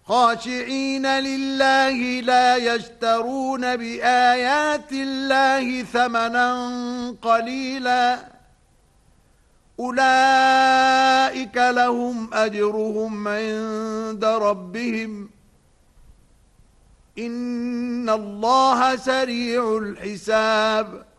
خاشعين لله لا يشترون بآيات الله ثمنا قليلا أولئك لهم أجرهم عند ربهم إن الله سريع الحساب